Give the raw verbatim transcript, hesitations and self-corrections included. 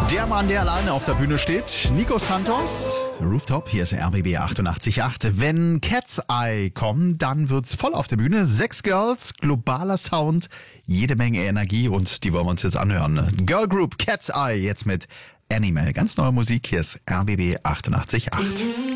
Der Mann, der alleine auf der Bühne steht, Nico Santos. Rooftop, hier ist R B B achtundachtzig Komma acht. Wenn Cat's Eye kommen, dann wird's voll auf der Bühne. Sechs Girls, globaler Sound, jede Menge Energie und die wollen wir uns jetzt anhören. Girl Group Cat's Eye, jetzt mit Animal. Ganz neue Musik, hier ist R B B achtundachtzig Komma acht.